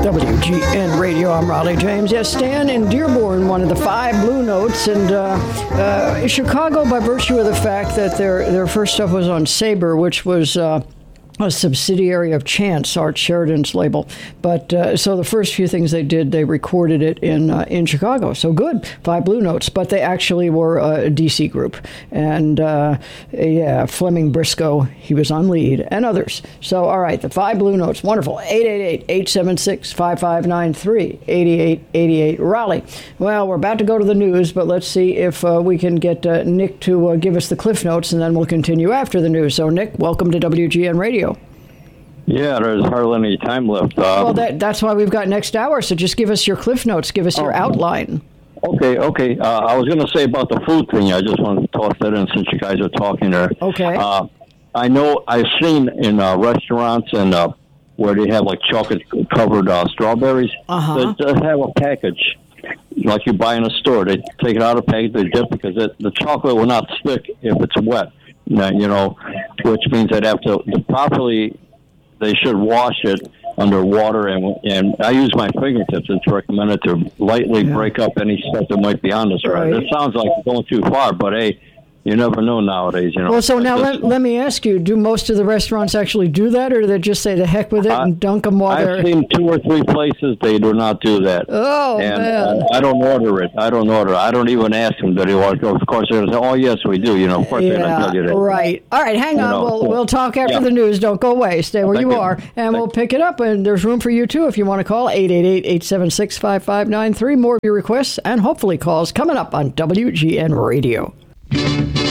WGN Radio, I'm Raleigh James. Yes, Stan in Dearborn, one of the 5 Blue Notes, and Chicago, by virtue of the fact that their first stuff was on Sabre, which was a subsidiary of Chance, Art Sheridan's label. But so the first few things they did, they recorded it in Chicago. So good, 5 Blue Notes. But they actually were a DC group. And Fleming Briscoe, he was on lead, and others. So, all right, the 5 Blue Notes, wonderful. 888-876-5593, 8888 Raleigh. Well, we're about to go to the news, but let's see if we can get Nick to give us the Cliff Notes, and then we'll continue after the news. So, Nick, welcome to WGN Radio. Yeah, there's hardly any time left. Well, that's why we've got next hour, so just give us your Cliff Notes, give us your outline. Okay. I was going to say about the food thing. I just want to toss that in since you guys are talking there. Okay. I know I've seen in restaurants and where they have like chocolate-covered strawberries, they have a package like you buy in a store. They take it out of the package, they dip because the chocolate will not stick if it's wet. Which means they'd have to properly. They should wash it under water, and I use my fingertips. It's recommended to lightly break up any stuff that might be on this. Right. It sounds like going too far, but hey, you never know nowadays. Well, so now let me ask you: do most of the restaurants actually do that, or do they just say the heck with it and dunk them water? I've seen 2 or 3 places they do not do that. Oh, man! I don't order it. I don't even ask them. Do they want to? Of course, they're going to say, "Oh, yes, we do." Of course, they're not going to do that. Right. All right, hang on. We'll talk after the news. Don't go away. Stay where you are, and we'll pick it up. And there's room for you too if you want to call 888-876-5593. More of your requests and hopefully calls coming up on WGN Radio.